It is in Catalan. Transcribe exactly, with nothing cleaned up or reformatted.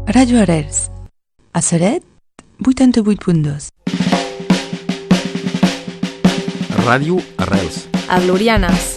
Ràdio Arrels, a Ceret, vuitanta-vuit punt dos. Ràdio Arrels. A Glorianes,